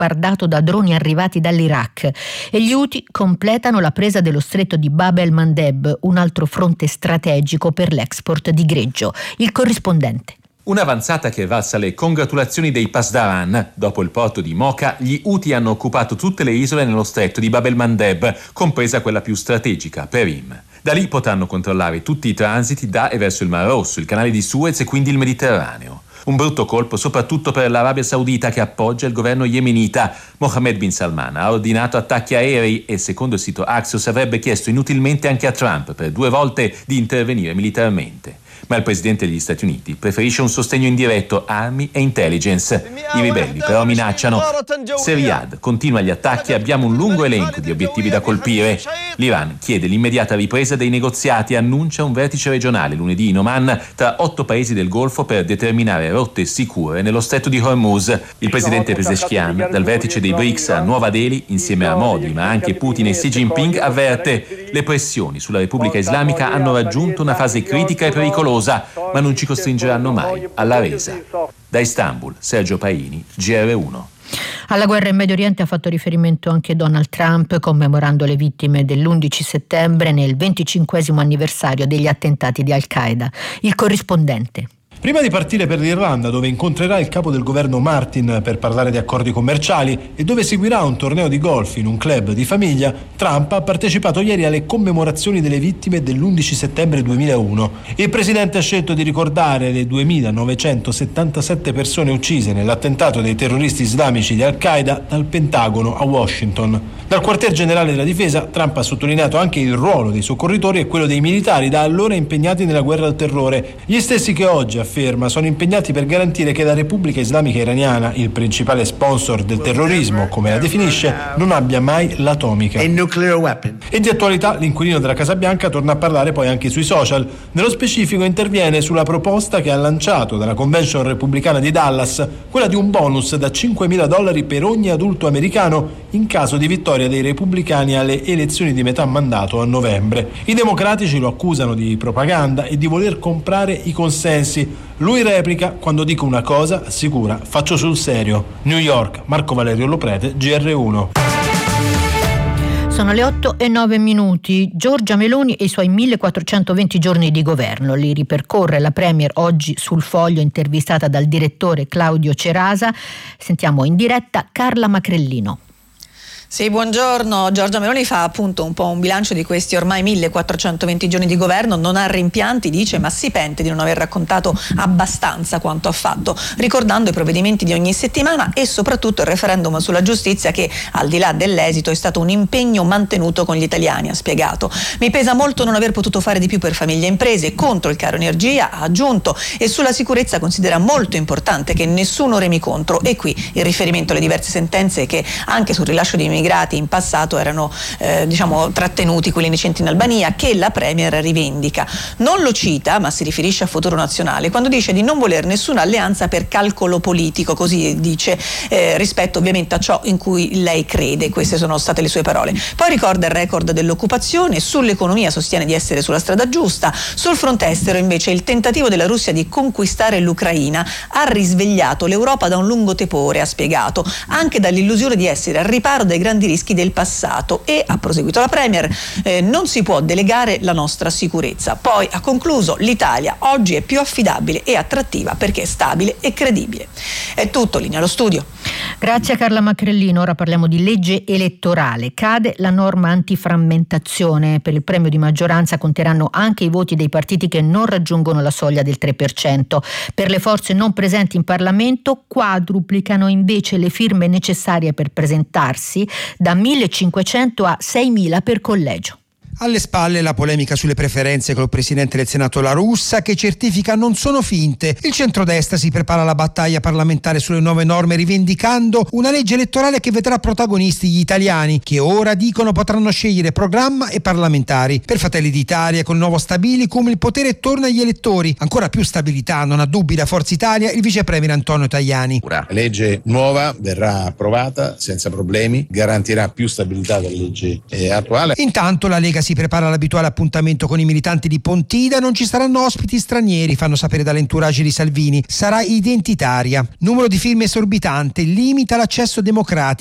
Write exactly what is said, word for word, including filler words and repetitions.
bombardato da droni arrivati dall'Iraq e gli Houthi completano la presa dello stretto di Bab el-Mandeb, un altro fronte strategico per l'export di greggio. Il corrispondente. Un'avanzata che valsa le congratulazioni dei Pasdaran. Dopo il porto di Mocha, gli Houthi hanno occupato tutte le isole nello stretto di Bab el-Mandeb, compresa quella più strategica, Perim. Da lì potranno controllare tutti i transiti da e verso il Mar Rosso, il canale di Suez e quindi il Mediterraneo. Un brutto colpo soprattutto per l'Arabia Saudita, che appoggia il governo yemenita. Mohammed bin Salman ha ordinato attacchi aerei e, secondo il sito Axios, avrebbe chiesto inutilmente anche a Trump per due volte di intervenire militarmente. Ma il presidente degli Stati Uniti preferisce un sostegno indiretto, armi e intelligence. I ribelli però minacciano. Se Riyadh continua gli attacchi, abbiamo un lungo elenco di obiettivi da colpire. L'Iran chiede l'immediata ripresa dei negoziati e annuncia un vertice regionale lunedì in Oman tra otto paesi del Golfo per determinare rotte sicure nello stretto di Hormuz. Il presidente Pezeshkian, dal vertice dei BRICS a Nuova Delhi, insieme a Modi, ma anche Putin e Xi Jinping, avverte: le pressioni sulla Repubblica Islamica hanno raggiunto una fase critica e pericolosa, ma non ci costringeranno mai alla resa. Da Istanbul, Sergio Paini, G R uno. Alla guerra in Medio Oriente ha fatto riferimento anche Donald Trump, commemorando le vittime dell'undici settembre nel venticinquesimo anniversario degli attentati di Al-Qaeda. Il corrispondente. Prima di partire per l'Irlanda, dove incontrerà il capo del governo Martin per parlare di accordi commerciali e dove seguirà un torneo di golf in un club di famiglia, Trump ha partecipato ieri alle commemorazioni delle vittime dell'undici settembre duemilauno. Il presidente ha scelto di ricordare le duemilanovecentosettantasette persone uccise nell'attentato dei terroristi islamici di Al-Qaeda dal Pentagono a Washington. Dal quartier generale della difesa, Trump ha sottolineato anche il ruolo dei soccorritori e quello dei militari da allora impegnati nella guerra al terrore, gli stessi che oggi, afferma, sono impegnati per garantire che la Repubblica Islamica Iraniana, il principale sponsor del terrorismo, come la definisce, non abbia mai l'atomica. E di attualità l'inquilino della Casa Bianca torna a parlare poi anche sui social. Nello specifico interviene sulla proposta che ha lanciato dalla convention repubblicana di Dallas, quella di un bonus da cinquemila dollari per ogni adulto americano in caso di vittoria dei repubblicani alle elezioni di metà mandato a novembre. I democratici lo accusano di propaganda e di voler comprare i consensi. Lui replica: quando dico una cosa, assicura, faccio sul serio. New York, Marco Valerio Loprete, G R uno. Sono le otto e nove minuti. Giorgia Meloni e i suoi millequattrocentoventi giorni di governo. Li ripercorre la Premier oggi sul Foglio, intervistata dal direttore Claudio Cerasa. Sentiamo in diretta Carla Macrellino. Sì, buongiorno. Giorgia Meloni fa appunto un po' un bilancio di questi ormai millequattrocentoventi giorni di governo, non ha rimpianti, dice, ma si pente di non aver raccontato abbastanza quanto ha fatto, ricordando i provvedimenti di ogni settimana e soprattutto il referendum sulla giustizia che, al di là dell'esito, è stato un impegno mantenuto con gli italiani, ha spiegato. Mi pesa molto non aver potuto fare di più per famiglie e imprese, contro il caro energia, ha aggiunto, e sulla sicurezza considera molto importante che nessuno remi contro, e qui il riferimento alle diverse sentenze che anche sul rilascio di immigrati in passato erano eh, diciamo trattenuti, quelli innocenti in Albania, che la Premier rivendica. Non lo cita, ma si riferisce a Futuro Nazionale quando dice di non voler nessuna alleanza per calcolo politico, così dice, eh, rispetto ovviamente a ciò in cui lei crede. Queste sono state le sue parole. Poi ricorda il record dell'occupazione, sull'economia sostiene di essere sulla strada giusta, sul fronte estero invece il tentativo della Russia di conquistare l'Ucraina ha risvegliato l'Europa da un lungo tepore, ha spiegato, anche dall'illusione di essere al riparo dai grandi rischi del passato, e ha proseguito la Premier, eh, non si può delegare la nostra sicurezza. Poi ha concluso: l'Italia oggi è più affidabile e attrattiva perché è stabile e credibile. È tutto, linea allo studio. Grazie a Carla Macrellino. Ora parliamo di legge elettorale. Cade la norma antiframmentazione. Per il premio di maggioranza conteranno anche i voti dei partiti che non raggiungono la soglia del tre per cento. Per le forze non presenti in Parlamento quadruplicano invece le firme necessarie per presentarsi, da millecinquecento a seimila per collegio. Alle spalle la polemica sulle preferenze col presidente del Senato La Russa, che certifica non sono finte. Il centrodestra si prepara alla battaglia parlamentare sulle nuove norme, rivendicando una legge elettorale che vedrà protagonisti gli italiani, che ora dicono potranno scegliere programma e parlamentari. Per Fratelli d'Italia, col nuovo Stabilicum, il potere torna agli elettori. Ancora più stabilità, non ha dubbi da Forza Italia, il vice premier Antonio Tajani. La legge nuova verrà approvata senza problemi, garantirà più stabilità della legge eh, attuale. Intanto la Lega si si prepara l'abituale appuntamento con i militanti di Pontida, non ci saranno ospiti stranieri, fanno sapere dall'entourage di Salvini, sarà identitaria. Numero di firme esorbitante, limita l'accesso democratico.